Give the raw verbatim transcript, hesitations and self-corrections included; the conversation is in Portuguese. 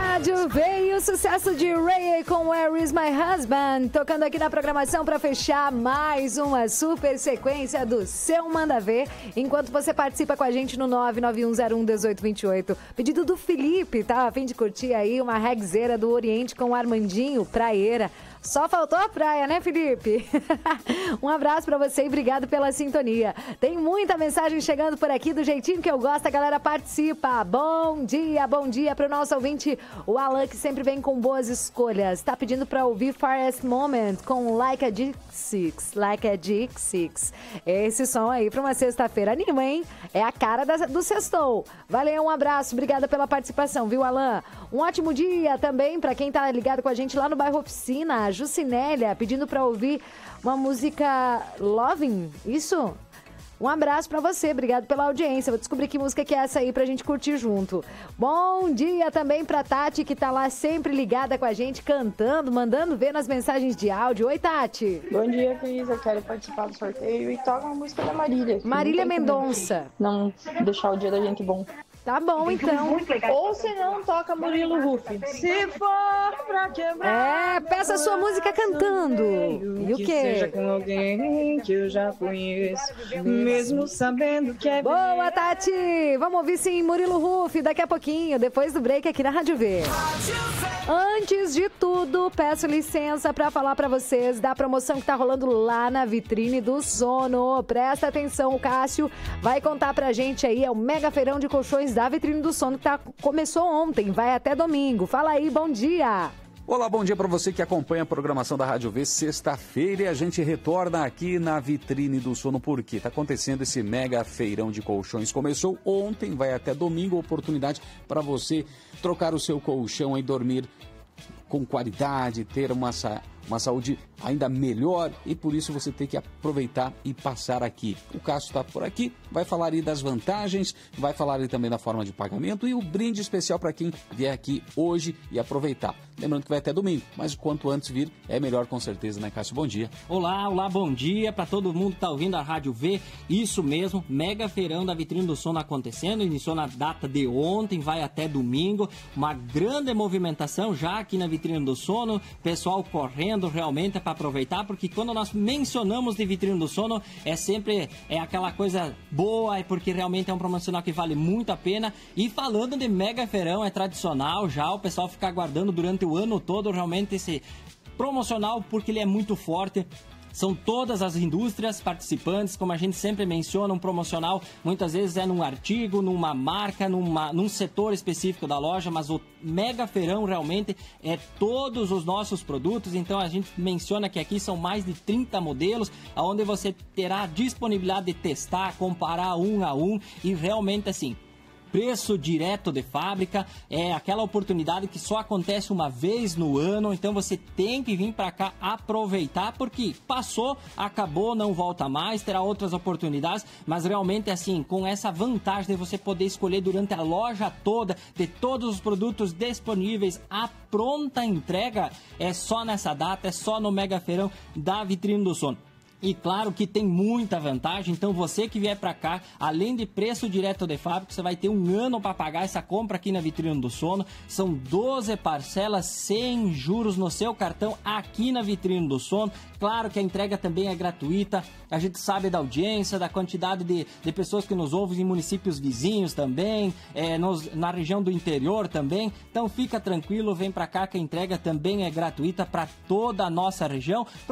rádio veio o sucesso de Ray com Where Is My Husband, tocando aqui na programação para fechar mais uma super sequência do Seu Manda Ver, enquanto você participa com a gente no nove nove um zero um um oito dois oito. Pedido do Felipe, tá? A fim de curtir aí uma regzeira do Oriente com o Armandinho, praieira. Só faltou a praia, né, Felipe? Um abraço pra você e obrigado pela sintonia. Tem muita mensagem chegando por aqui do jeitinho que eu gosto, a galera participa. Bom dia, bom dia pro nosso ouvinte, o Alan, que sempre vem com boas escolhas. Tá pedindo pra ouvir Farthest Moment com Like a Dixie, Like a Dixie. Esse som aí pra uma sexta-feira anima, hein? É a cara da, do sextou. Valeu, um abraço, obrigada pela participação, viu, Alan? Um ótimo dia também pra quem tá ligado com a gente lá no bairro Oficina. Jucinélia, pedindo para ouvir uma música Loving, isso? Um abraço para você, obrigado pela audiência. Vou descobrir que música que é essa aí pra gente curtir junto. Bom dia também pra Tati, que tá lá sempre ligada com a gente, cantando, mandando ver nas mensagens de áudio. Oi, Tati. Bom dia, Cris. Eu quero participar do sorteio e toca uma música da Marília. Marília Mendonça. Não deixar o dia da gente bom. Tá bom, então. Ou se não, toca Murilo Ruff. Se for pra quebrar... É, peça a sua música cantando. E o quê? Que seja com alguém que eu já conheço, mesmo sabendo que é... Boa, Tati! Vamos ouvir sim Murilo Ruff daqui a pouquinho, depois do break aqui na Rádio V. Antes de tudo, peço licença para falar para vocês da promoção que tá rolando lá na Vitrine do Sono. Presta atenção, o Cássio vai contar pra gente aí, é o mega feirão de colchões da Vitrine do Sono que tá, começou ontem, vai até domingo. Fala aí, bom dia! Olá, bom dia para você que acompanha a programação da Rádio V. Sexta-feira e a gente retorna aqui na Vitrine do Sono, porque está acontecendo esse mega feirão de colchões. Começou ontem, vai até domingo, oportunidade para você trocar o seu colchão e dormir com qualidade, ter uma, uma saúde ainda melhor, e por isso você tem que aproveitar e passar aqui. O Cássio está por aqui, vai falar aí das vantagens, vai falar aí também da forma de pagamento e o brinde especial para quem vier aqui hoje e aproveitar. Lembrando que vai até domingo, mas quanto antes vir, é melhor com certeza, né, Cássio? Bom dia. Olá, olá, bom dia para todo mundo que tá ouvindo a Rádio V. Isso mesmo, mega feirão da Vitrine do Sono acontecendo, iniciou na data de ontem, vai até domingo, uma grande movimentação já aqui na Vitrine do Sono, pessoal correndo realmente para aproveitar, porque quando nós mencionamos de Vitrine do Sono, é sempre é aquela coisa boa, é porque realmente é um promocional que vale muito a pena. E falando de mega feirão, é tradicional já o pessoal ficar aguardando durante o ano todo realmente esse promocional, porque ele é muito forte. São todas as indústrias participantes, como a gente sempre menciona, um promocional muitas vezes é num artigo, numa marca, numa, num setor específico da loja, mas o mega feirão realmente é todos os nossos produtos. Então a gente menciona que aqui são mais de trinta modelos, onde você terá disponibilidade de testar, comparar um a um e realmente assim... Preço direto de fábrica, é aquela oportunidade que só acontece uma vez no ano, então você tem que vir para cá aproveitar, porque passou, acabou, não volta mais, terá outras oportunidades, mas realmente assim, com essa vantagem de você poder escolher durante a loja toda, ter todos os produtos disponíveis, a pronta entrega, é só nessa data, é só no Mega Feirão da Vitrine do Sono. E claro que tem muita vantagem, então você que vier para cá, além de preço direto de fábrica, você vai ter um ano para pagar essa compra aqui na Vitrine do Sono. São doze parcelas sem juros no seu cartão aqui na Vitrine do Sono. Claro que a entrega também é gratuita, a gente sabe da audiência, da quantidade de, de pessoas que nos ouvem em municípios vizinhos também, é, nos, na região do interior também. Então fica tranquilo, vem para cá que a entrega também é gratuita para toda a nossa região.